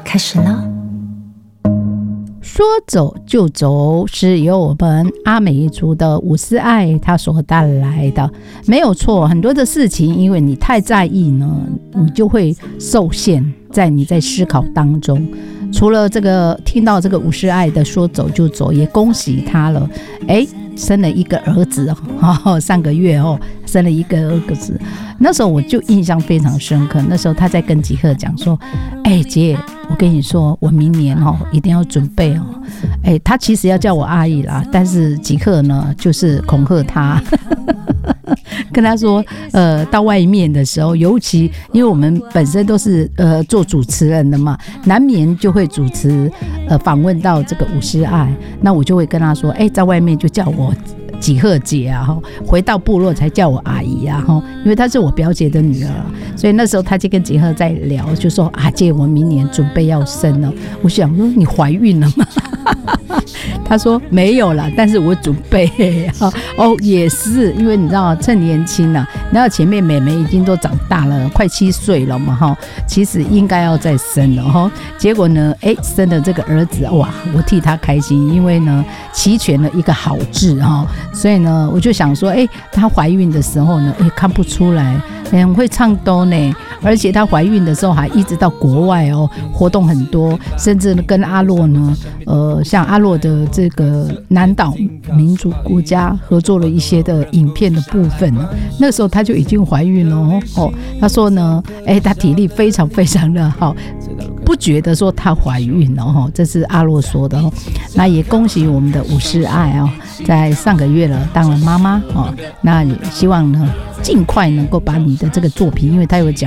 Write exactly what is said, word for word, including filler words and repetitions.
开始了。 说走就走是由我们阿美族的五四爱他所带来的，没有错。很多的事情因为你太在意呢，你就会受限在你在思考当中。除了这个听到这个五四爱的说走就走，也恭喜他了，哎，生了一个儿子哦，上个月哦生了一个儿子。那时候我就印象非常深刻，那时候他在跟吉克讲说，哎姐，我跟你说我明年哦一定要准备哦。哎，他其实要叫我阿姨啦，但是吉克呢就是恐吓他跟他说呃，到外面的时候，尤其因为我们本身都是呃做主持人的嘛，难免就会主持呃访问到这个五四爱，那我就会跟他说，哎，在外面就叫我吉赫姐啊，回到部落才叫我阿姨啊，因为她是我表姐的女儿，所以那时候她就跟吉赫在聊，就说啊姐，我明年准备要生了。我想说你怀孕了吗？他说没有啦，但是我准备哦，也是因为你知道趁年轻啊，然后前面妹妹已经都长大了，快七岁了嘛哈，其实应该要再生了哈。结果呢，哎，生了这个儿子，哇，我替他开心，因为呢齐全了一个好字哈，所以呢我就想说，哎，她怀孕的时候呢，哎看不出来，很会唱歌呢，而且她怀孕的时候还一直到国外哦，活动很多，甚至跟阿洛呢，呃，像阿洛的这个南岛民主国家合作了一些的影片的部分，那时候她就已经怀孕了哦。哦，她说呢，哎，她体力非常非常的好，不觉得说她怀孕了哦，这是阿洛说的哦。那也恭喜我们的五四爱哦，在上个月了当了妈妈哦，那也希望呢尽快能够把你的这个作品，因为她有讲